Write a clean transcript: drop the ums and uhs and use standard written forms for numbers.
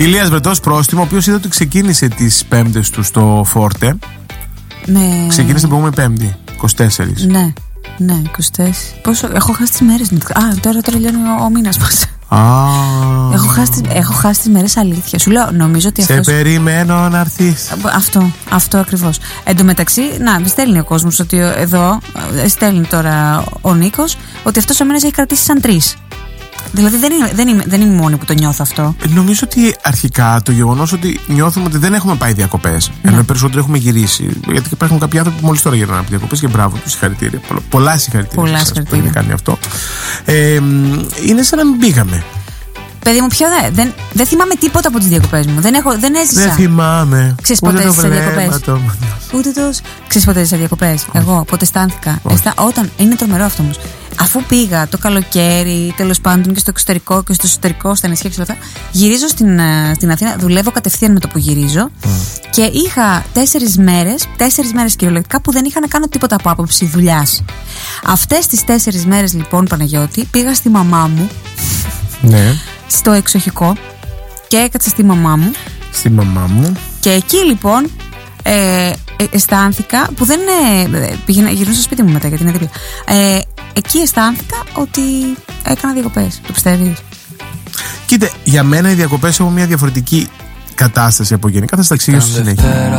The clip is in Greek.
Ηλίας Βρετός πρόστιμο, ο οποίος είδε ότι ξεκίνησε τις Πέμπτες του στο Φόρτε. Ναι. Ξεκίνησε την προηγούμενη Πέμπτη, 24. Ναι, 24. Πόσο, έχω χάσει τις μέρες. Τώρα λιώνει ο μήνας μας. Έχω χάσει τις μέρες, αλήθεια. Σου λέω, νομίζω ότι σε περιμένω να έρθεις. Αυτό ακριβώς. Εν τω μεταξύ, στέλνει ο κόσμος ότι εδώ, στέλνει τώρα ο Νίκος, ότι αυτός ο μήνας έχει κρατήσει σαν 3. Δηλαδή δεν είμαι μόνη που το νιώθω αυτό. Νομίζω ότι αρχικά το γεγονός ότι νιώθουμε ότι δεν έχουμε πάει διακοπές, ενώ οι περισσότεροι έχουμε γυρίσει. Γιατί υπάρχουν κάποιοι άνθρωποι που μόλις τώρα γυρνάνε από διακοπές και μπράβο τους, συγχαρητήρια. Πολλά συγχαρητήρια που έχουν κάνει αυτό. Είναι σαν να μην πήγαμε. Παιδί μου, δεν θυμάμαι τίποτα από τις διακοπές μου. Δεν έζησα. Δεν θυμάμαι. Ξέρεις πότε έζησα διακοπές? Ξέρεις πότε έζησα διακοπές? Εγώ πότε αισθάνθηκα? Είναι τρομερό αυτό όμως. Αφού πήγα το καλοκαίρι, τέλος πάντων, και στο εξωτερικό και στο εσωτερικό, στα νησιά και όλα αυτά, γυρίζω στην Αθήνα, δουλεύω κατευθείαν με το που γυρίζω. Και είχα 4 μέρες κυριολεκτικά που δεν είχα να κάνω τίποτα από άποψη δουλειάς. Αυτές τις 4 μέρες λοιπόν, Παναγιώτη, πήγα στη μαμά μου. Ναι. Στο εξοχικό και έκατσα στη μαμά μου. Και εκεί λοιπόν αισθάνθηκα, που δεν γυρνούσα στο σπίτι μου μετά γιατί είναι δίπλα, εκεί αισθάνθηκα ότι έκανα διακοπές. Το πιστεύεις? Κοίτα, για μένα οι διακοπές έχουν μια διαφορετική κατάσταση από γενικά. Θα στα εξηγήσω στη συνέχεια.